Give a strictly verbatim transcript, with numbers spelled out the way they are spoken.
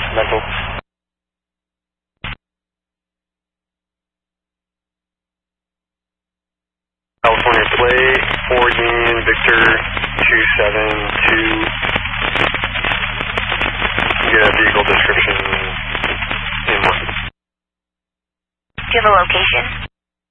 Mental. California plate, Oregon, Victor, two seven two. Get a vehicle description in one. Do you have a location?